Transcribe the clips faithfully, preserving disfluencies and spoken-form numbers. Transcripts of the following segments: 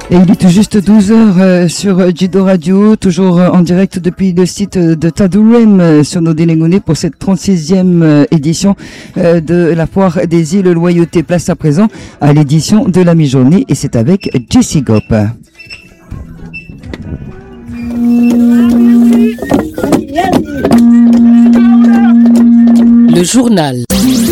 Et il est tout juste douze heures euh, sur Jido Radio, toujours euh, en direct depuis le site de Tadourem euh, sur nos Délégonés pour cette trente-sixième euh, édition euh, de la foire des îles Loyauté. Place à présent à l'édition de la mi-journée et c'est avec Jessie Gop. Le journal.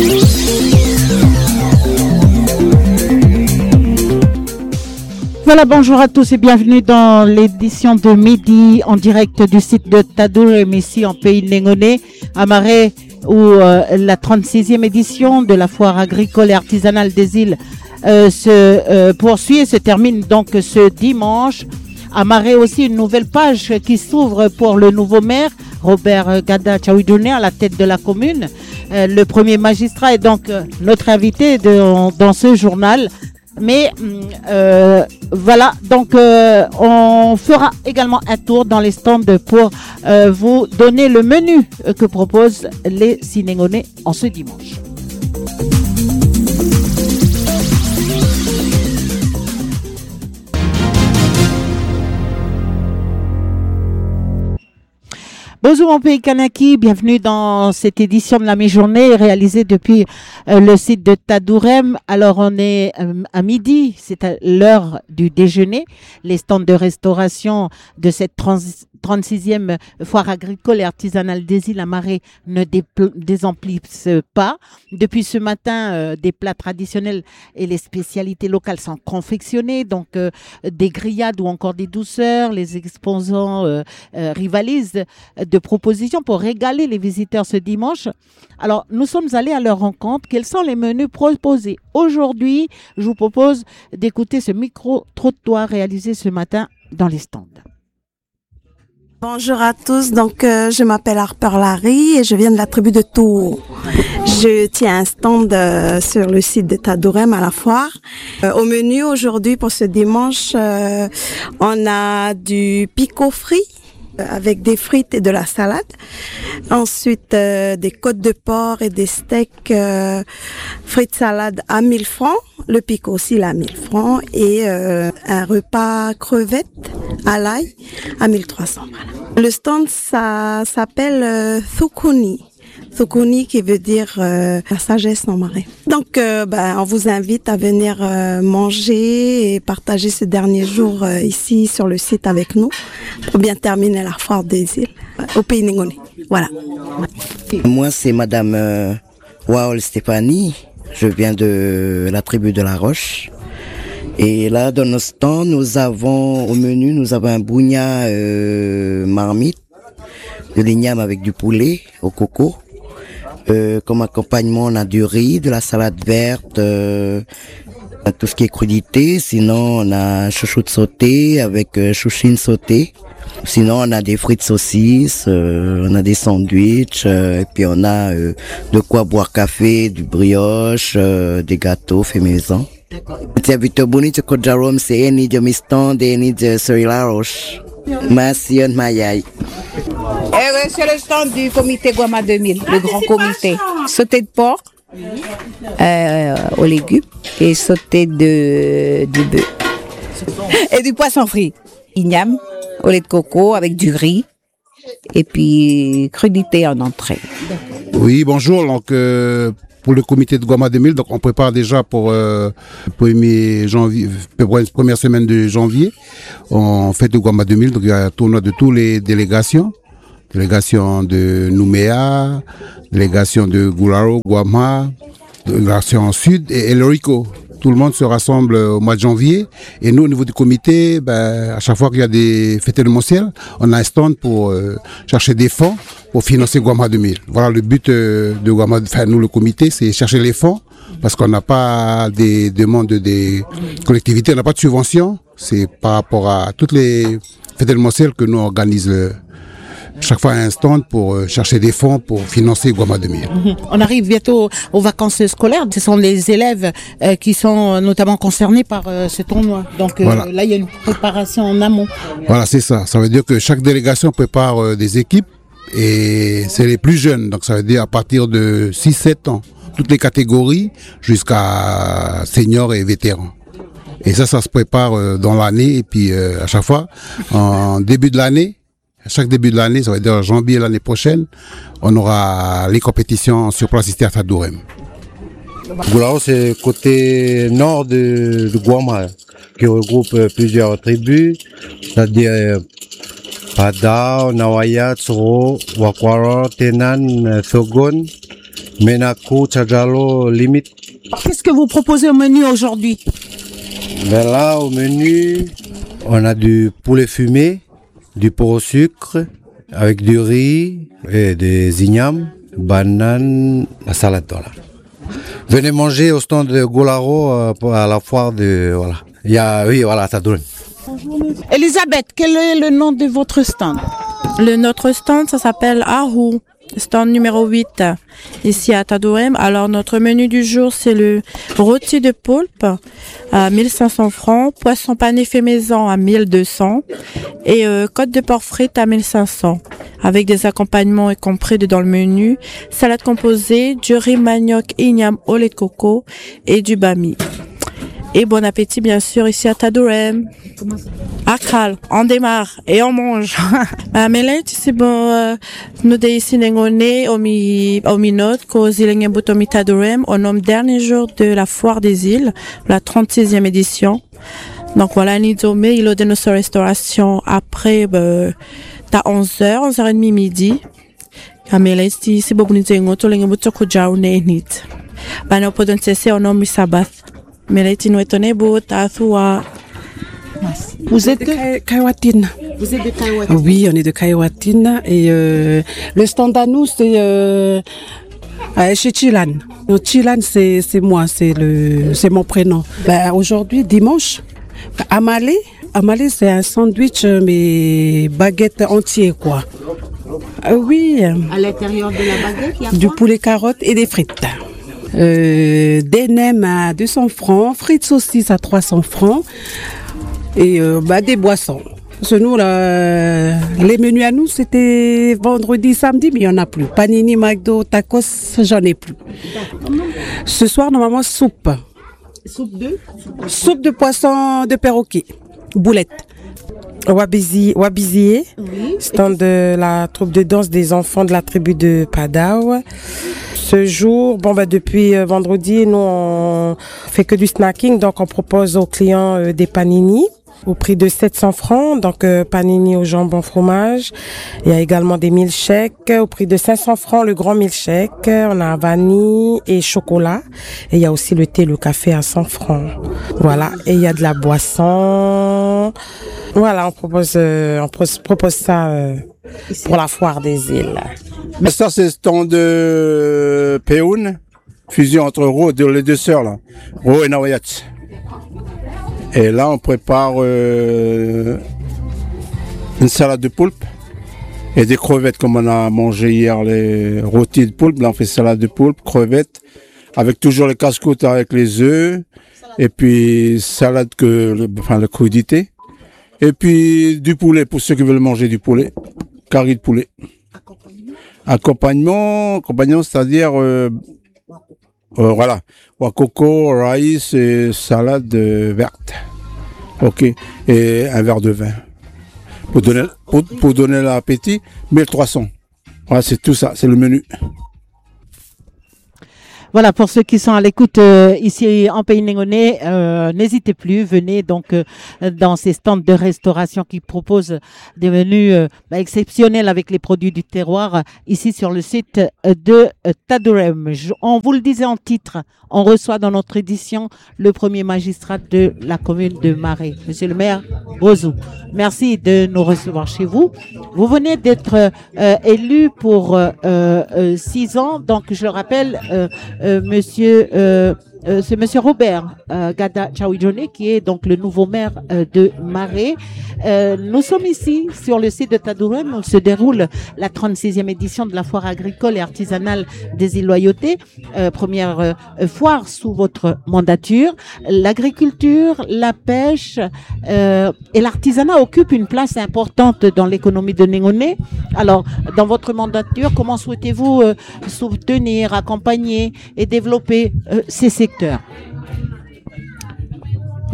Voilà, bonjour à tous et bienvenue dans l'édition de midi en direct du site de Tadourem ici en pays de Négoné, à Marais, où euh, la trente-sixième édition de la foire agricole et artisanale des îles euh, se euh, poursuit et se termine donc ce dimanche. À Marais aussi, une nouvelle page qui s'ouvre pour le nouveau maire, Robert Gada Chaouidouné, à la tête de la commune. Euh, le premier magistrat est donc euh, notre invité de, dans ce journal. Mais euh, voilà, donc euh, on fera également un tour dans les stands pour euh, vous donner le menu que proposent les Sénégalais en ce dimanche. Bonjour mon pays Kanaki, bienvenue dans cette édition de la mi-journée réalisée depuis euh, le site de Tadourem. Alors on est euh, à midi, c'est à l'heure du déjeuner. Les stands de restauration de cette trans- trente-sixième foire agricole et artisanale des îles à Marais ne dépl- désemplissent pas. Depuis ce matin, euh, des plats traditionnels et les spécialités locales sont confectionnés, donc euh, des grillades ou encore des douceurs. Les exposants euh, euh, rivalisent de propositions pour régaler les visiteurs ce dimanche. Alors, nous sommes allés à leur rencontre. Quels sont les menus proposés aujourd'hui? Je vous propose d'écouter ce micro-trottoir réalisé ce matin dans les stands. Bonjour à tous, donc euh, je m'appelle Harper Larry et je viens de la tribu de Tours. Je tiens un stand euh, sur le site de Tadourem à la foire. Euh, au menu aujourd'hui pour ce dimanche, euh, on a du picot frit avec des frites et de la salade. Ensuite, euh, des côtes de porc et des steaks euh, frites salade à mille francs. Le picot aussi à mille francs. Et euh, un repas crevettes à l'ail à mille trois cents. Voilà. Le stand, ça s'appelle euh, Thukuni. Thukuni qui veut dire euh, la sagesse en marais. Donc, euh, ben, on vous invite à venir euh, manger et partager ces derniers jours euh, ici sur le site avec nous pour bien terminer la foire des îles euh, au pays Négoné. Voilà. Moi, c'est Madame euh, Waol Stéphanie. Je viens de la tribu de la Roche. Et là, dans nos stands, nous avons au menu, nous avons un bougna euh, marmite, de l'igname avec du poulet au coco. Euh, comme accompagnement, on a du riz, de la salade verte, euh, tout ce qui est crudité. Sinon, on a chouchoute sauté avec euh, chouchine sautée. Sinon, on a des frites saucisses, euh, on a des sandwichs, euh, et puis on a euh, de quoi boire café, du brioche, euh, des gâteaux faits maison. C'est vite bonito que Jérôme, c'est ni de miston, ni de Cyril Roche. Merci, Mayai. Et c'est le stand du comité Guama deux mille, le grand comité. Sauté de porc euh, aux légumes et sauté de, de bœuf. Et du poisson frit. Igname, au lait de coco avec du riz et puis crudité en entrée. Oui, bonjour. Donc, euh, pour le comité de Guama deux mille, donc on prépare déjà pour euh, premier janvier, pour une première semaine de janvier. On fait de Guama deux mille, donc il y a un tournoi de toutes les délégations. Délégation de Nouméa, délégation de Goularo, Guama, délégation Sud et El Rico. Tout le monde se rassemble au mois de janvier. Et nous, au niveau du comité, ben, à chaque fois qu'il y a des fêtes de Mont-Ciel, on a un stand pour euh, chercher des fonds pour financer Guama deux mille. Voilà le but euh, de Guama, enfin nous, le comité, c'est chercher les fonds parce qu'on n'a pas des demandes des collectivités, on n'a pas de subventions. C'est par rapport à toutes les fêtes de Mont-Ciel que nous organisons le chaque fois un stand pour euh, chercher des fonds pour financer Guama deux mille. Mmh. On arrive bientôt aux vacances scolaires. Ce sont les élèves euh, qui sont notamment concernés par euh, ce tournoi. Donc euh, voilà. Là, il y a une préparation en amont. Voilà, c'est ça. Ça veut dire que chaque délégation prépare euh, des équipes et c'est les plus jeunes. Donc ça veut dire à partir de six sept ans. Toutes les catégories jusqu'à seniors et vétérans. Et ça, ça se prépare euh, dans l'année. Et puis, euh, à chaque fois, en début de l'année, à chaque début de l'année, ça va dire janvier l'année prochaine, on aura les compétitions sur place ici à Tadourem. Goulao, c'est côté nord de, de Guama, qui regroupe plusieurs tribus, c'est-à-dire euh, Padao, Nawaya, Tsoro, Wakwaro, Tenan, Thogon, Menaku, Tchadjalo, Limite. Qu'est-ce que vous proposez au menu aujourd'hui? Ben là, au menu, on a du poulet fumé, du porc au sucre, avec du riz et des ignames, bananes, la salade, voilà. Venez manger au stand de Golaro euh, à la foire de, voilà. Il y a, oui, voilà, ça donne. Elisabeth, quel est le nom de votre stand? Le notre stand, ça s'appelle Ahou, stand numéro huit, ici à Tadourem. Alors, notre menu du jour, c'est le rôti de poulpe à mille cinq cents francs, poisson pané fait maison à mille deux cents et euh, côte de porc frite à mille cinq cents, avec des accompagnements y compris dans le menu, salade composée, du riz manioc igname au lait de coco et du bami. Et bon appétit, bien sûr, ici à Tadourem. Akal, on démarre et on mange. Mais là, c'est bon, nous sommes ici au Minot, au Tadourem, au nom dernier jour de la foire des îles, la trente-sixième édition. Donc voilà, nous sommes il y a notre restauration après, à onze heures, onze heures trente midi. Mais là, c'est bon, nous sommes au Minot. Bah, nous pouvons cesser au nom de Sabath. Mais là, nous sommes Vous êtes de Kaiwatine. Vous êtes de Kaiwatine. Oui, on est de Kaiwatine et euh, le stand à nous c'est euh, chez Chilan. Donc, Chilan c'est c'est moi, c'est le c'est mon prénom. Ben, aujourd'hui dimanche, Amalé, Amalé c'est un sandwich mais baguette entier quoi. Euh, oui. À l'intérieur de la baguette, il y a du quoi? poulet carotte et des frites. Euh, des nems à deux cents francs, frites saucisses à trois cents francs. Et euh, bah, des boissons. Parce que nous, là, les menus à nous, c'était vendredi, samedi, mais il n'y en a plus. Panini, McDo, tacos, j'en ai plus. Ce soir, normalement, soupe. Soupe de Soupe de poisson de perroquet. Boulette. Wabizi, Wabizié, Oui. stand de la troupe de danse des enfants de la tribu de Padao. Ce jour, bon, bah, depuis euh, vendredi, nous, on fait que du snacking, donc on propose aux clients euh, des panini au prix de sept cents francs, donc euh, panini au jambon fromage. Il y a également des milkshakes au prix de cinq cents francs, le grand milkshake. On a vanille et chocolat. Et il y a aussi le thé, le café à cent francs. Voilà. Et il y a de la boisson. Voilà, on propose, euh, on propose ça euh, pour la foire des îles. Mais ça, c'est le stand de Péoun, fusion entre Ro, les deux sœurs, là, Ro et Nawayat. Et là, on prépare euh, une salade de poulpe et des crevettes, comme on a mangé hier, les rôtis de poulpe. Là, on fait salade de poulpe, crevettes, avec toujours les casse-côtes avec les œufs, et puis salade que, enfin, la crudité. Et puis du poulet, pour ceux qui veulent manger du poulet, curry de poulet. Accompagnement, accompagnement, c'est-à-dire, euh, euh, voilà, wakoko, rice et salade euh, verte. Ok, et un verre de vin. Pour donner, pour, pour donner l'appétit, mille trois cents. Voilà, c'est tout ça, c'est le menu. Voilà, pour ceux qui sont à l'écoute euh, ici en Pays Négonais, euh, n'hésitez plus, venez donc euh, dans ces stands de restauration qui proposent des menus euh, bah, exceptionnels avec les produits du terroir euh, ici sur le site euh, de euh, Tadourem. Je, on vous le disait en titre, on reçoit dans notre édition le premier magistrat de la commune de Marais, Monsieur le maire Bozou. Merci de nous recevoir chez vous. Vous venez d'être euh, élu pour euh, euh, six ans, donc je le rappelle, euh, Euh, monsieur, euh, euh, c'est monsieur Robert euh, Gada Chaouidjone qui est donc le nouveau maire euh, de Marais. Euh, nous sommes ici sur le site de Tadourem où se déroule la trente-sixième édition de la foire agricole et artisanale des îles Loyauté, euh, première euh, foire sous votre mandature. L'agriculture, la pêche euh, et l'artisanat occupent une place importante dans l'économie de Négonais. Alors, dans votre mandature, comment souhaitez-vous euh, soutenir, accompagner et développer euh, ces secteurs?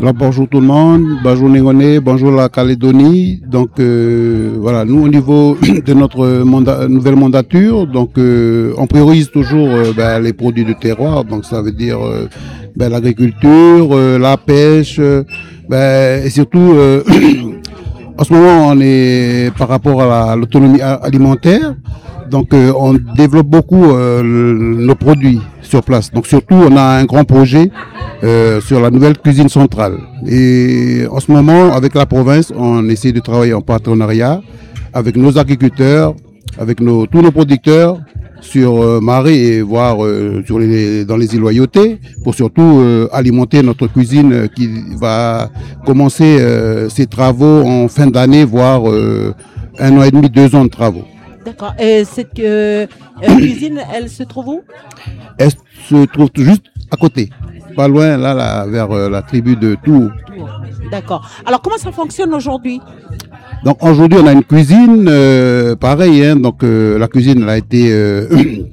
Alors bonjour tout le monde, bonjour Négoné, bonjour la Calédonie. Donc euh, voilà, nous au niveau de notre mandat, nouvelle mandature, donc euh, on priorise toujours euh, ben, les produits de terroir. Donc ça veut dire euh, ben, l'agriculture, euh, la pêche, euh, ben, et surtout euh, en ce moment on est par rapport à l'autonomie alimentaire. Donc euh, on développe beaucoup euh, le, nos produits sur place. Donc surtout on a un grand projet euh, sur la nouvelle cuisine centrale. Et en ce moment avec la province on essaie de travailler en partenariat avec nos agriculteurs, avec nos, tous nos producteurs sur euh, Marais et voire euh, sur les, dans les îles Loyauté pour surtout euh, alimenter notre cuisine euh, qui va commencer euh, ses travaux en fin d'année voire euh, un an et demi, deux ans de travaux. D'accord. Et cette euh, euh, cuisine, elle se trouve où? Elle se trouve juste à côté, pas loin, là, là vers euh, la tribu de Tours. D'accord. Alors, comment ça fonctionne aujourd'hui? Donc, aujourd'hui, on a une cuisine, euh, pareil, hein, donc euh, la cuisine elle a été euh,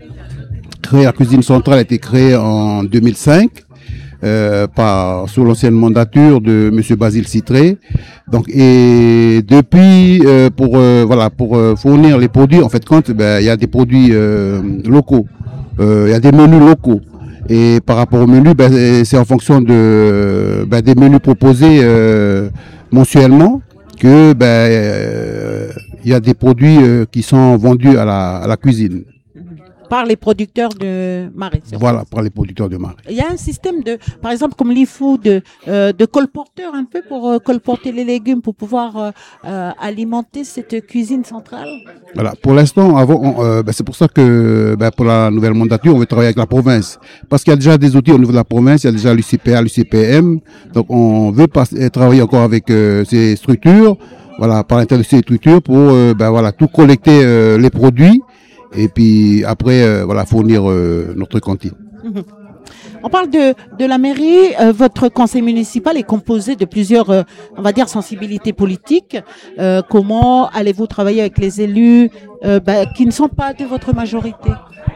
créée, la cuisine centrale a été créée en deux mille cinq. Euh, par sous l'ancienne mandature de Monsieur Basile Citré. Donc et depuis euh, pour euh, voilà pour euh, fournir les produits en fait compte ben il y a des produits euh, locaux, euh, il y a des menus locaux et par rapport aux menus ben c'est en fonction de ben, des menus proposés euh, mensuellement que ben euh, il y a des produits euh, qui sont vendus à la à la cuisine. Par les producteurs de Marais. Voilà, par les producteurs de Marais. Il y a un système de, par exemple, comme l'I F O, de, euh, de colporteurs un peu pour euh, colporter les légumes pour pouvoir euh, euh, alimenter cette cuisine centrale. Voilà, pour l'instant, avant, on, euh, ben, c'est pour ça que ben, pour la nouvelle mandature, on veut travailler avec la province. Parce qu'il y a déjà des outils au niveau de la province, il y a déjà l'U C P A, l'U C P M. Donc on veut pas, travailler encore avec euh, ces structures, voilà, par l'intérieur de ces structures pour euh, ben, voilà, tout collecter euh, les produits. Et puis après, euh, voilà, fournir euh, notre cantine. Mmh. On parle de, de la mairie. Euh, votre conseil municipal est composé de plusieurs, euh, on va dire, sensibilités politiques. Euh, comment allez-vous travailler avec les élus euh, bah, qui ne sont pas de votre majorité?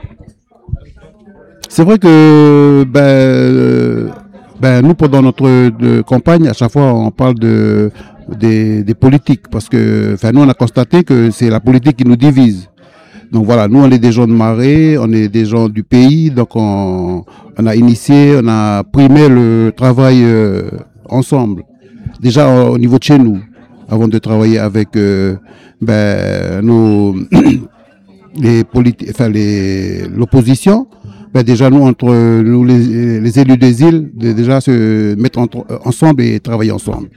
C'est vrai que ben, euh, ben, nous, pendant notre de campagne, à chaque fois, on parle de des, des politiques. Parce que enfin, nous, on a constaté que c'est la politique qui nous divise. Donc voilà, nous on est des gens de Marais, on est des gens du pays, donc on, on a initié, on a primé le travail euh, ensemble. Déjà au, au niveau de chez nous, avant de travailler avec euh, ben, nos les politi- enfin les l'opposition, ben déjà nous entre nous les, les élus des îles, de déjà se mettre entre, ensemble et travailler ensemble.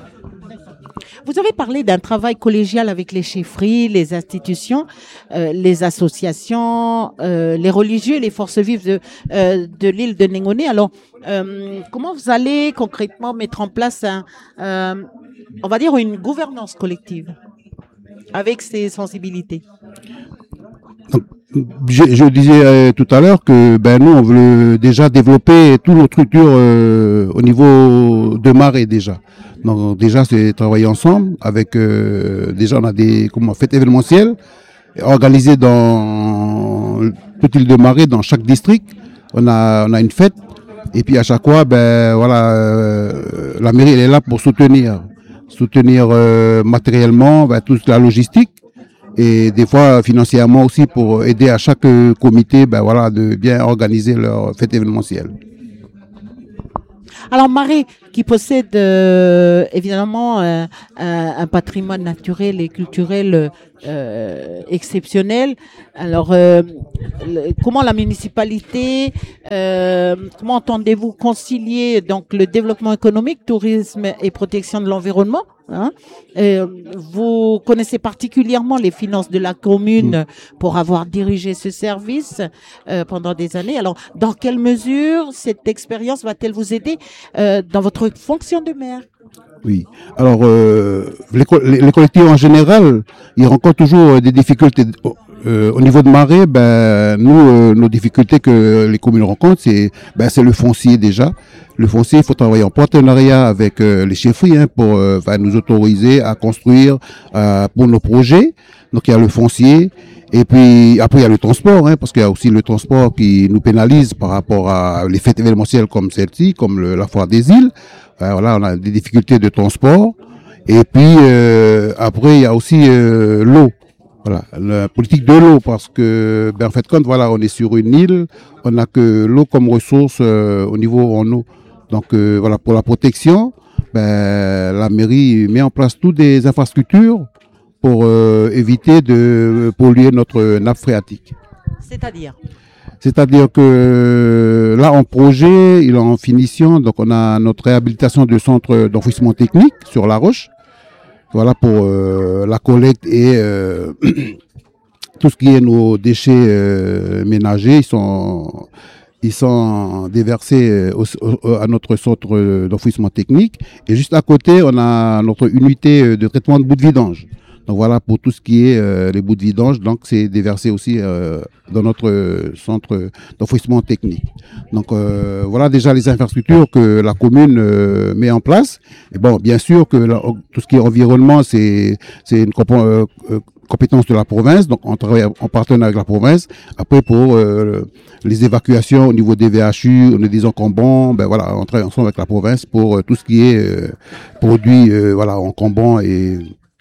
Vous avez parlé d'un travail collégial avec les chefferies, les institutions, euh, les associations, euh, les religieux, les forces vives de, euh, de l'île de Négoné. Alors, euh, comment vous allez concrètement mettre en place, un, euh, on va dire, une gouvernance collective avec ces sensibilités? Donc, je, je disais euh, tout à l'heure que ben nous on veut déjà développer toutes nos structures euh, au niveau de Marais déjà. Donc déjà c'est travailler ensemble avec euh, déjà on a des comment fêtes événementielles organisées dans toute l'île de Marais, dans chaque district. On a on a une fête et puis à chaque fois ben voilà euh, la mairie elle est là pour soutenir soutenir euh, matériellement ben, toute la logistique. Et des fois financièrement aussi pour aider à chaque comité ben voilà de bien organiser leur fête événementielle. Alors Marais, qui possède euh, évidemment euh, un, un patrimoine naturel et culturel euh, exceptionnel. Alors euh, le, comment la municipalité, euh, comment entendez-vous concilier donc le développement économique, tourisme et protection de l'environnement? Hein, euh, vous connaissez particulièrement les finances de la commune mmh. pour avoir dirigé ce service euh, pendant des années. Alors, dans quelle mesure cette expérience va-t-elle vous aider euh, dans votre fonction de maire? Oui. Alors, euh, les, les collectivités en général, ils rencontrent toujours des difficultés. Euh, au niveau de Marais, ben nous, euh, nos difficultés que les communes rencontrent, c'est ben c'est le foncier déjà. Le foncier, il faut travailler en partenariat avec euh, les chefferies hein, pour euh, ben, nous autoriser à construire euh, pour nos projets. Donc il y a le foncier et puis après il y a le transport, hein, parce qu'il y a aussi le transport qui nous pénalise par rapport à les fêtes événementielles comme celle-ci, comme le, la foire des îles, Ben, voilà, on a des difficultés de transport. Et puis euh, après, il y a aussi euh, l'eau. Voilà, la politique de l'eau, parce que, ben, en fait, quand voilà, on est sur une île, on n'a que l'eau comme ressource euh, au niveau en eau. Donc euh, voilà, pour la protection, ben, la mairie met en place toutes des infrastructures pour euh, éviter de polluer notre nappe phréatique. C'est-à-dire C'est-à-dire que là, en projet, il est en finition, donc on a notre réhabilitation du centre d'enfouissement technique sur La Roche. Voilà pour euh, la collecte et euh, tout ce qui est nos déchets euh, ménagers, ils sont, ils sont déversés au, au, à notre centre d'enfouissement technique. Et juste à côté, on a notre unité de traitement de bouts de vidange. Donc voilà, pour tout ce qui est euh, les bouts de vidange, donc c'est déversé aussi euh, dans notre centre d'enfouissement technique. Donc euh, voilà déjà les infrastructures que la commune euh, met en place. Et bon, bien sûr que la, tout ce qui est environnement, c'est c'est une comp euh, compétence de la province, donc on travaille en partenariat avec la province. Après pour euh, les évacuations au niveau des V H U, on est des encombrants, ben voilà, on travaille ensemble avec la province pour euh, tout ce qui est euh, produits euh, voilà encombrants et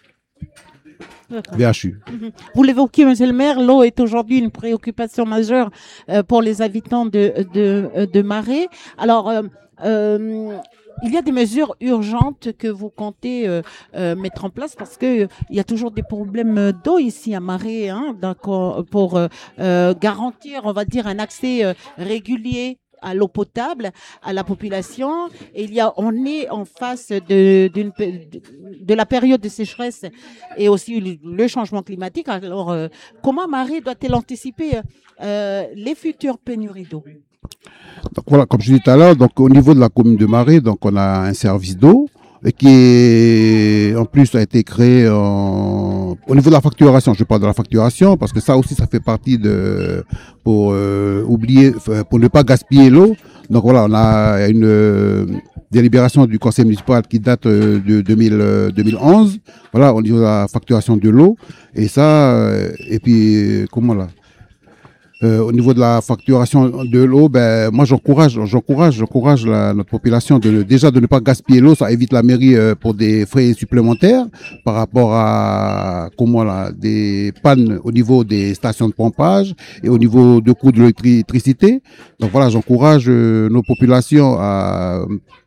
V H U. Vous l'évoquez, monsieur le maire, l'eau est aujourd'hui une préoccupation majeure euh, pour les habitants de, de, de Marais. Alors, euh, euh, il y a des mesures urgentes que vous comptez euh, euh, mettre en place parce que euh, il y a toujours des problèmes d'eau ici à Marais, hein, donc, pour euh, euh, garantir, on va dire, un accès euh, régulier à l'eau potable à la population. Et il y a, on est en face de, d'une, de, de la période de sécheresse et aussi le, le changement climatique. Alors, euh, comment Marais doit-elle anticiper euh, les futures pénuries d'eau? Donc voilà, comme je disais tout à l'heure, donc au niveau de la commune de Marais, donc on a un service d'eau qui est, en plus a été créé en, au niveau de la facturation. Je parle de la facturation parce que ça aussi, ça fait partie de, pour euh, oublier, pour ne pas gaspiller l'eau. Donc voilà, on a une euh, délibération du conseil municipal qui date euh, de deux mille, euh, deux mille onze. Voilà, au niveau de la facturation de l'eau. Et ça, euh, et puis, comment là? Euh, au niveau de la facturation de l'eau, ben moi j'encourage, j'encourage, j'encourage la, notre population de déjà de ne pas gaspiller l'eau. Ça évite la mairie euh, pour des frais supplémentaires par rapport à comment là des pannes au niveau des stations de pompage et au niveau de coûts de l'électricité. Donc voilà, j'encourage euh, nos populations à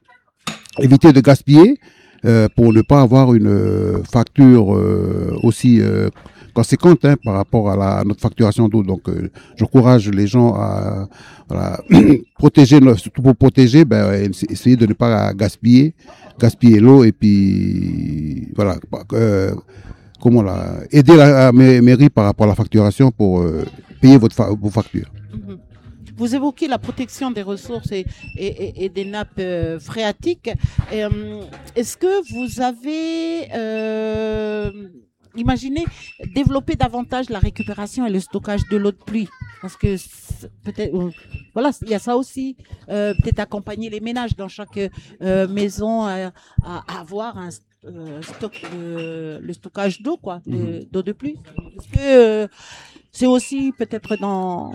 éviter de gaspiller euh, pour ne pas avoir une euh, facture euh, aussi euh, conséquente hein, par rapport à, la, à notre facturation d'eau. Donc, euh, j'encourage les gens à voilà, protéger, surtout pour protéger, ben, essayer de ne pas gaspiller, gaspiller l'eau et puis voilà, euh, comment là, aider la, la mairie par rapport à la facturation pour euh, payer votre fa vos factures. Mm-hmm. Vous évoquez la protection des ressources et, et, et, et des nappes euh, phréatiques. Euh, Est-ce que vous avez euh, imaginé développer davantage la récupération et le stockage de l'eau de pluie? Parce que peut-être, euh, voilà, il y a ça aussi. Euh, peut-être accompagner les ménages dans chaque euh, maison à, à avoir un euh, stock, de, le stockage d'eau, quoi, de, d'eau de pluie. Est-ce que euh, c'est aussi peut-être dans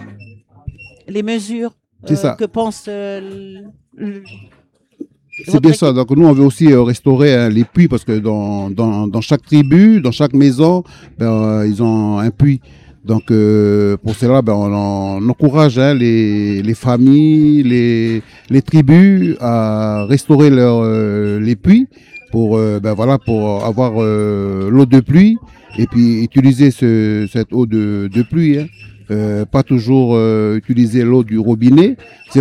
les mesures euh, que pense euh, le, c'est bien ça. Donc nous on veut aussi euh, restaurer hein, les puits parce que dans, dans, dans chaque tribu, dans chaque maison, ben, euh, ils ont un puits. Donc euh, pour cela, ben, on, on encourage hein, les, les familles, les, les tribus à restaurer leur, euh, les puits pour euh, ben, voilà pour avoir euh, l'eau de pluie et puis utiliser ce, cette eau de, de pluie. Hein. Euh, pas toujours euh, utiliser l'eau du robinet.